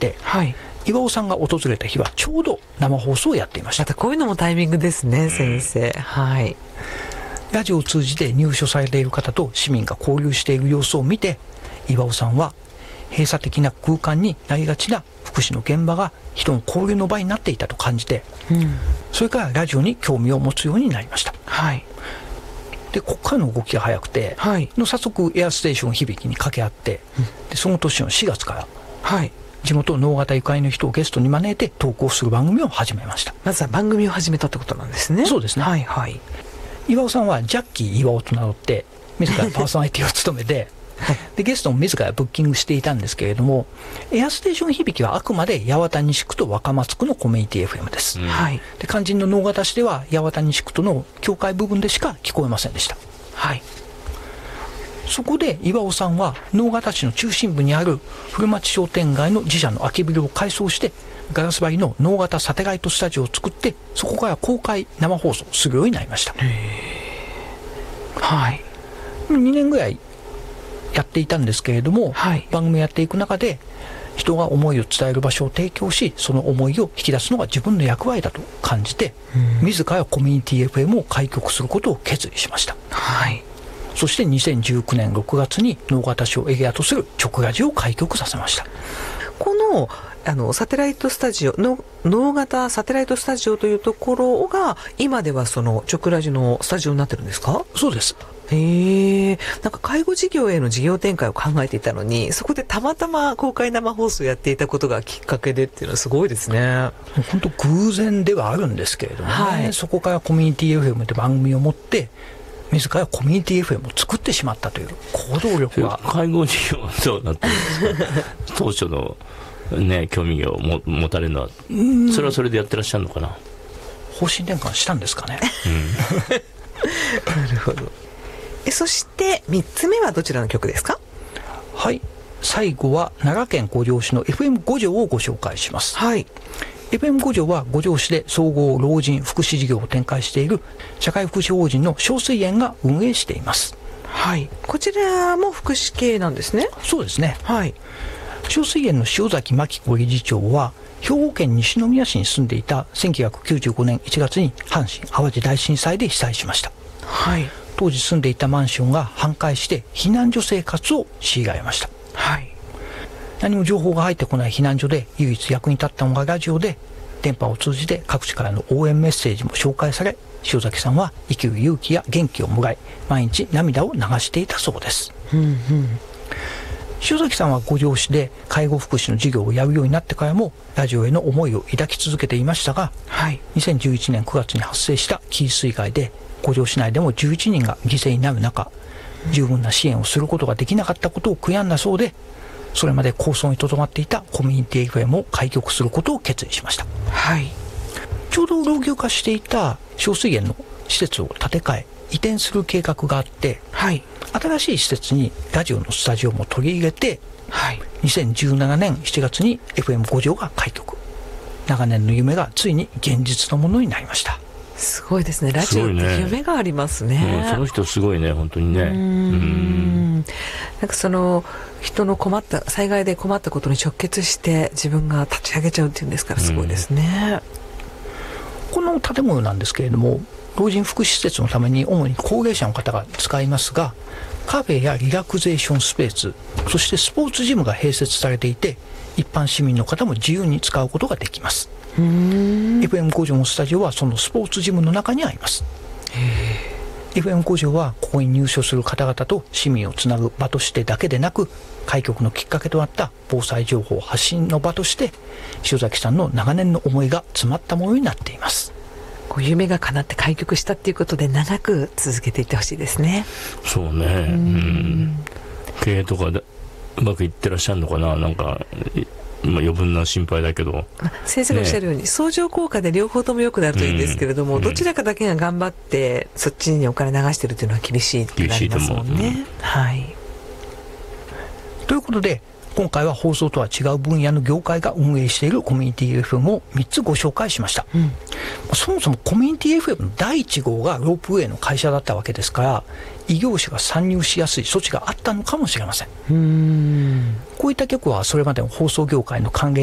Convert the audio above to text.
て、 はい、 岩尾さんが訪れた日はちょうど生放送をやっていました。 またこういうのもタイミングですね、先生。はい。 ラジオを通じて入所されている方と市民が交流している様子を見て、岩尾さんは閉鎖的な空間になりがちな福祉の現場が人の交流の場になっていたと感じて、それからラジオに興味を持つようになりました。 はい、 でここからの動きが早くて、 はい、 早速エアステーション響きに掛け合って、でその年の4月から、 はい、 地元能形ゆかりの人をゲストに招いて投稿する番組を始めました。 まずは番組を始めたってことなんですね。 そうですね。 はいはい。 岩尾さんはジャッキー岩尾と名乗って自らパーソナリティを務めてでゲストも自らブッキングしていたんですけれども、エアステーション響きはあくまで八幡西区と若松区のコミュニティ FM です、 はい、 で肝心の能形市では八幡西区との境界部分でしか聞こえませんでした。 はい、 そこで岩尾さんは能形市の中心部にある古町商店街の自社の空きビルを改装してガラス張りの能形サテライトスタジオを作って、そこから公開生放送するようになりました。 はい、 2年ぐらいやっていたんですけれども、 はい、 番組をやっていく中で人が思いを伝える場所を提供し、その思いを引き出すのが自分の役割だと感じて、自らコミュニティ FM を開局することを決意しました。 はい、 そして2019年6月に能形市をエリアとする直ラジオを開局させました。 このサテライトスタジオの能形サテライトスタジオというところが今ではその直ラジのスタジオになってるんですか？ そうです。 なんか介護事業への事業展開を考えていたのに、そこでたまたま公開生放送をやっていたことがきっかけでっていうのはすごいですね。 本当偶然ではあるんですけれどもね、はい、そこからコミュニティ FM で番組を持って自らコミュニティ FM を作ってしまったという行動力は。 介護事業はどうなってるんですか当初のね、興味を持たれるのはそれはそれでやってらっしゃるのかな。 方針転換したんですかね、 なるほど。そして3つ目はどちらの曲ですか？ はい、最後は奈良県五條市の FM 五条をご紹介します。 はい、 FM 五条は五条市で総合老人福祉事業を展開している社会福祉法人の小水園が運営しています。 はい、こちらも福祉系なんですね。 そうですね。 はい、 小水園の塩崎真紀子理事長は兵庫県西宮市に住んでいた1995年1月に阪神・淡路大震災で被災しました。 はい、 当時住んでいたマンションが半壊して避難所生活を強いられました。 はい、 何も情報が入ってこない避難所で唯一役に立ったのがラジオで、電波を通じて各地からの応援メッセージも紹介され、塩崎さんは生きる勇気や元気をもらい毎日涙を流していたそうです。塩崎さんは五条市で介護福祉の事業をやるようになってからもラジオへの思いを抱き続けていましたが、 はい、 2011年9月に発生した紀伊水害で五条市内でも11人が犠牲になる中、十分な支援をすることができなかったことを悔やんだそうで、それまで構想にとどまっていたコミュニティ FM を開局することを決意しました。 はい、 ちょうど老朽化していた小水園の施設を建て替え移転する計画があって、 はい、 新しい施設にラジオのスタジオも取り入れて、 はい、 2017年7月に FM 五条が開局。長年の夢がついに現実のものになりました。 すごいですね。ラジオって夢がありますね。 その人すごいね、本当にね。 なんかその人の困った災害で困ったことに直結して自分が立ち上げちゃうっていうんですから、すごいですね。 この建物なんですけれども、老人福祉施設のために主に高齢者の方が使いますが、カフェやリラクゼーションスペース、そしてスポーツジムが併設されていて、一般市民の方も自由に使うことができます。FM 五条のスタジオはそのスポーツジムの中にあります。FM 五条はここに入所する方々と市民をつなぐ場としてだけでなく、開局のきっかけとなった防災情報発信の場として塩崎さんの長年の思いが詰まったものになっています。 こう夢が叶って開局したっていうことで長く続けていってほしいですね。 そうね。経営とかでうまくいってらっしゃるのかな。なんか余分な心配だけど、 先生がおっしゃるように、相乗効果で両方とも良くなるといいんですけれども、どちらかだけが頑張ってそっちにお金流してるというのは厳しいってなりますもんね。はい。 ということで今回は放送とは違う分野の業界が運営しているコミュニティ FM を3つご紹介しました。そもそもコミュニティ FM の第1号がロープウェイの会社だったわけですから、異業種が参入しやすい措置があったのかもしれません。こういった局はそれまでの放送業界の関連